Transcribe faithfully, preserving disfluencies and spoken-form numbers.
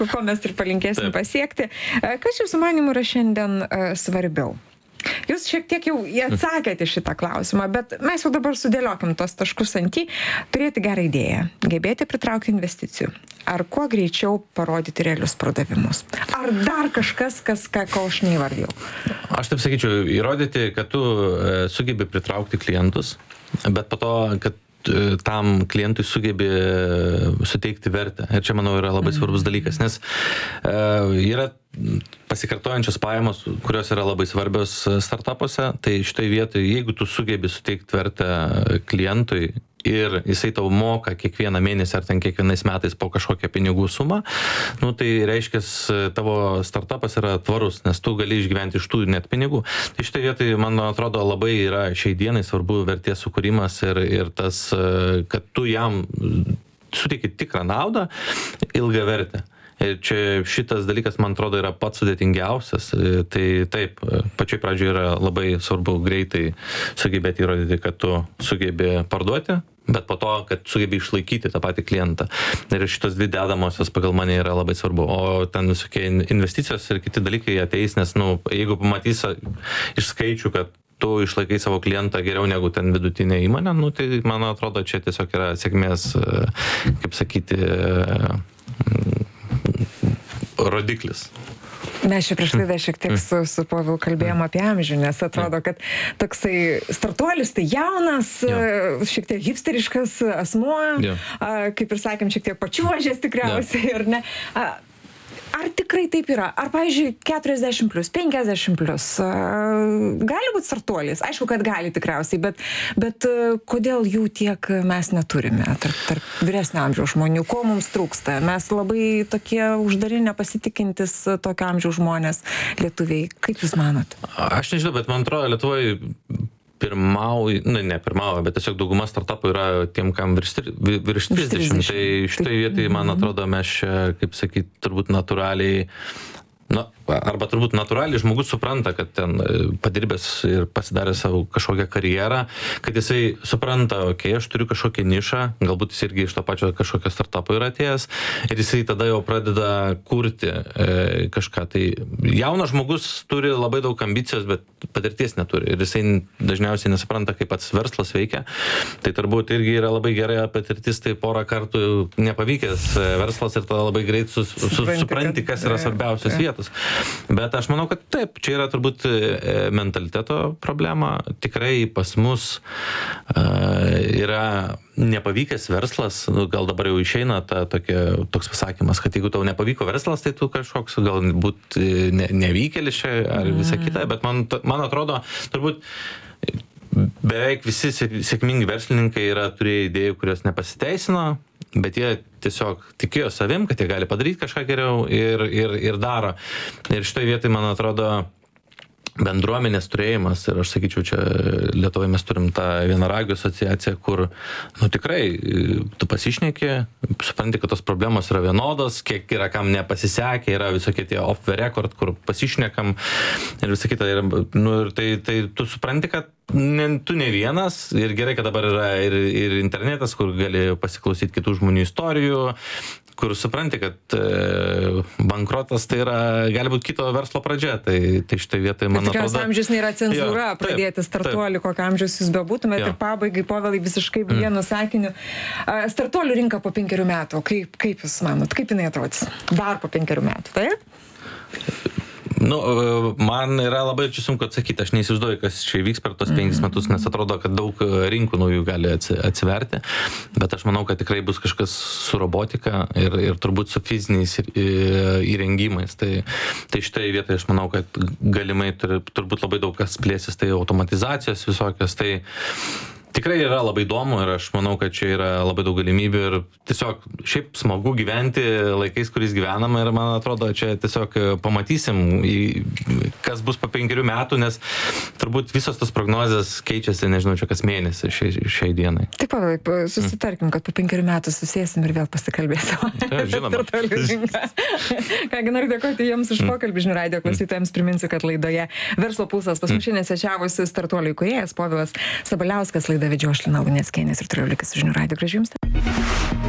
ko mes ir palinkėsim Taip. pasiekti. Kas jūsų manimų yra šiandien uh, svarbiau? Jūs šiek tiek jau atsakėte šitą klausimą, bet mes jau dabar sudėliokim tos taškus ant į, turėti gerą idėją, gebėti pritraukti investicijų, ar kuo greičiau parodyti realius pardavimus, ar dar kažkas, kas, ką, ko aš neįvardėjau. Aš taip sakyčiau, įrodyti, kad tu e, sugebi pritraukti klientus, bet po to, kad tam klientui sugebi suteikti vertę. Ir čia, manau, yra labai svarbus dalykas, nes e, yra pasikartojančios pajamos, kurios yra labai svarbios startupuose, tai šitoj vietoj, jeigu tu sugebi suteikti vertę klientui ir jisai tau moka kiekvieną mėnesį ar ten kiekvienais metais po kažkokią pinigų sumą, nu tai reiškia, tavo startupas yra tvarus, nes tu gali išgyventi iš tų net pinigų. Tai šitoj vietoj, man atrodo, labai yra šiai dienai svarbu vertės sukūrimas ir, ir tas, kad tu jam suteiki tikrą naudą, ilgą vertę. Ir čia šitas dalykas, man atrodo, yra pats sudėtingiausias. Tai taip, pačioj pradžioje yra labai svarbu greitai sugebėti įrodyti, kad tu sugebi parduoti, bet po to, kad sugebi išlaikyti tą patį klientą. Ir šitos dvi dedamosios pagal mane yra labai svarbu. O ten visokie investicijos ir kiti dalykai ateis, nes, nu, jeigu pamatys iš skaičių, kad tu išlaikai savo klientą geriau negu ten vidutinė įmonė, nu, tai, man atrodo, čia tiesiog yra sėkmės, kaip sakyti, rodiklis. Mes čia prieš laidą šiek tiek su, su Povilu kalbėjom apie amžių, nes atrodo, kad toksai startuolis tai jaunas, jo. Šiek tiek hipsteriškas asmuo, jo. Kaip ir sakėm, šiek tiek pačiuožęs tikriausiai, ar ne? Ar tikrai taip yra? Ar, pavyzdžiui, keturiasdešimt plus, penkiasdešimt plus gali būti startuolis? Aišku, kad gali tikriausiai, bet, bet kodėl jų tiek mes neturime tarp, tarp vyresnio amžiaus žmonių? Ko mums trūksta? Mes labai tokie uždari, nepasitikintis tokio amžiaus žmonės, lietuviai. Kaip jūs manot? Aš nežinau, bet man atrodo, Lietuvoje pirmauja, na, ne pirmauja, bet tiesiog dauguma startupų yra tiem, kam virš, virš trisdešimt. Tai šitoj vietoj, man atrodo, mes čia, kaip sakyt, turbūt natūraliai, na, arba turbūt natūraliai žmogus supranta, kad ten padirbęs ir pasidarė savo kažkokią karjerą, kad jisai supranta, okei, okay, aš turiu kažkokią nišą, galbūt jis irgi iš to pačio kažkokio startupo yra atėjęs, ir jisai tada jau pradeda kurti e, kažką. Tai jaunas žmogus turi labai daug ambicijos, bet patirties neturi, ir jisai dažniausiai nesupranta, kaip pats verslas veikia. Tai turbūt irgi yra labai gerai patirtis, tai porą kartų nepavykęs verslas ir tada labai greit sus, sus, supranti, kas yra svarbiausios vietos. Bet aš manau, kad taip, čia yra turbūt mentaliteto problema. Tikrai pas mus uh, yra nepavykęs verslas, gal dabar jau išeina ta, tokia, toks pasakymas, kad jeigu tau nepavyko verslas, tai tu kažkoks galbūt ne, nevykėlis čia ar visa kita, bet man, man atrodo, turbūt beveik visi sėkmingi verslininkai yra turėję idėjų, kurios nepasiteisino, bet jie tiesiog tikėjo savim, kad jie gali padaryti kažką geriau ir, ir, ir daro. Ir šitoj vietoj, man atrodo, bendruomenės turėjimas, ir aš sakyčiau, čia Lietuvoje mes turim tą vienaragių asociaciją, kur, nu tikrai, tu pasišneki, supranti, kad tos problemos yra vienodos, kiek yra kam nepasisekė, yra visokie tie off the record, kur pasišnekam ir visą kitą. Ir, nu, ir tai, tai tu supranti, kad ne, tu ne vienas, ir gerai, kad dabar yra ir, ir internetas, kur gali pasiklausyti kitų žmonių istorijų, kur supranti, kad e, bankrotas tai yra, gali būti kito verslo pradžia. Tai, tai štai vietoj, man atrodo... Tikriausiai amžius nėra cenzūra, jo, pradėti taip, startuolį, kokio amžiaus jūs bebūtumėte. Ir pabaigai, Povilai, visiškai mm. vienu sakiniu. Startuolių rinka po penkerių metų, kaip, kaip jūs manot, kaip jinai atrodys? Dar po penkerių metų, taip? Nu, man yra labai čia sunku atsakyti, aš neįsivaizduoju, kas čia vyks per tos penkis metus, nes atrodo, kad daug rinkų naujų gali atsiverti, bet aš manau, kad tikrai bus kažkas su robotika ir, ir turbūt su fiziniais įrengimais. Tai, tai štai vietoje aš manau, kad galimai turi, turbūt labai daug kas plėsis, tai automatizacijos visokios, tai tikrai yra labai įdomu ir aš manau, kad čia yra labai daug galimybių ir tiesiog šiaip smagu gyventi laikais, kuriais gyvenam, ir man atrodo, čia tiesiog pamatysim, kas bus po penkerių metų, nes turbūt visos tos prognozės keičiasi, nežinau, čia kas mėnesį šiai, šiai dienai. Taip, Povilai, susitarkim, kad po penkerių metų susėsim ir vėl pasikalbėsim. Ja, žinoma. Kągi, noriu dėkoti Jums už pokalbį, žinių radijo klausytojams. Priminsiu, kad laidoje Verslo pulsas pas mus šiandien svečiavosi startuolių įkūrėjas Povilas Sabaliauskas. Laidą vedžiau aš, Lina Luneckienė, ir toliau likite su žinių radiju. Gražių Jums.